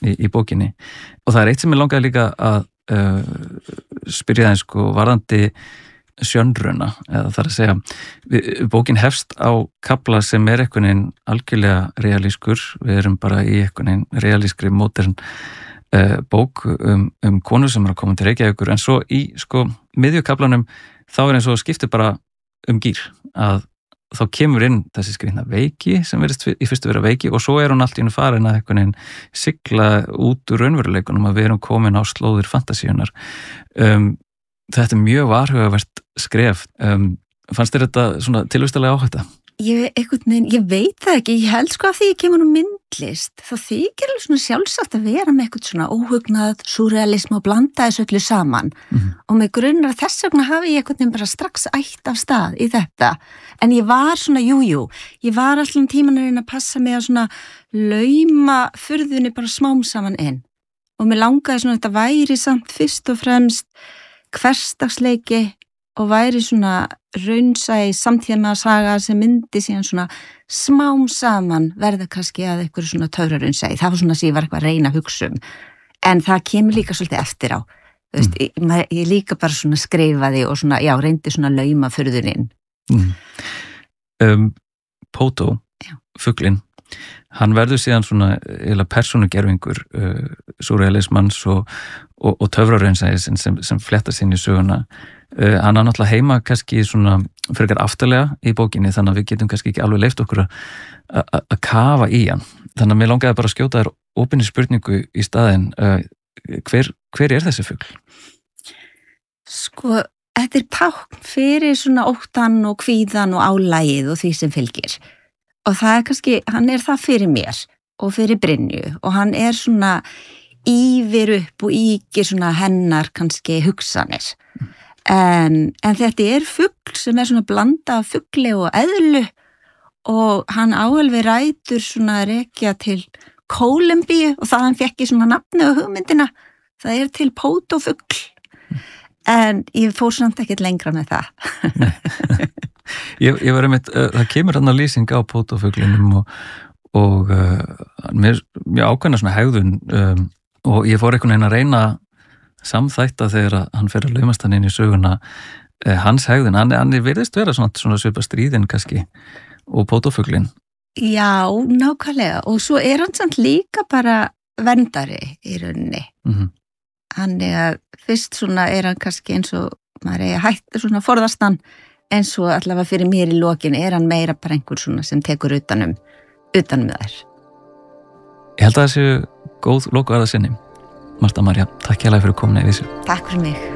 í bókinni. Og það eitt sem ég langaði líka að spyrja það sko varðandi sjönruna, eða þar að segja bókin hefst á kafla sem einhvern veginn algjörlega realískur, við erum bara í einhvern veginn realískri modern bók konur sem að koma til Reykjavíkur, en svo í sko miðjukaflanum þá eins og skiptir bara gír, að þá kemur inn þessi skrýtna veiki sem verðist í fyrstu vera veiki og svo hún allt í hennu farin að einhvern veginn sigla út úr raunveruleikunum að við erum komin á slóðir fantasíunar. Þetta mjög varhugavert skref. Fannst þér þetta svona tilvistalega áhætta? Ég veit það ekki, ég held sko að því ég kemur myndlist, þá þykir alveg svona sjálfsagt að vera með eitthvað svona óhugnað, súrealism og blanda þessu öllu saman og með grunnar þess vegna hafi ég eitthvað bara strax ætt af stað í þetta, en ég var svona, ég var allan tíman að reyna að passa mig að svona lauma furðunni bara smám saman inn og mér langaði svona að þetta væri samt fyrst og fremst hversdagsleiki og væri svona raunsæ samtímasaga sem myndi síðan svona smám saman verða kannski að eitthvað svona töfraraunsæ. Það var svona sem ég var eitthvað að reyna að hugsa en það kemur líka svolítið eftir á. Þú veist, ég líka bara svona skrifaði og svona, reyndi svona lauma furðuninn. Pótó, fuglinn, hann verður síðan svona eða persónugervingur súrealismans og töfraraunsæðis sem fléttast inn í söguna. Hann náttúrulega heima kannski svona frekar aftarlega í bókinni, þannig að við getum kannski ekki alveg leyft okkur að kafa í hann. Þannig að mér langaði bara að skjóta þér opinni spurningu í staðinn. Hver er þessi fugl? Sko, þetta er tákn fyrir svona óttan og kvíðan og álægið og því sem fylgir. Og það er kannski, hann er það fyrir mér og fyrir Brynju og hann er svona ýfir upp og ýkir svona hennar kannski hugsanir. En þetta er fugl sem er svona blanda af fugli og eðlu og hann áalveg rætur svona að rekja til Kólumbíu og það hann fekk í svona nafni og hugmyndina. Það er til pótófugl. En ég fór samt ekkert lengra með það. Ég var einmitt, það kemur hann að lýsing á pótófuglinum og mér ákveðna svona hegðun og ég fór einhvern veginn að reyna samþætta þegar hann fer að laumast hann inn í söguna hans hegðun, hann virðist vera svona svipa stríðin kannski og pótófuglin. Já, nákvæmlega og svo hann samt líka bara verndari í rauninni. Hann fyrst svona hann kannski eins og maður hættur svona forðastan en svo allavega fyrir mér í lokin hann meira bara einhver svona sem tekur utanum þær. Ég held að það séu góð lokaorða sinni. Marta María, takk hérlega fyrir komin í þessu. Takk fyrir mig.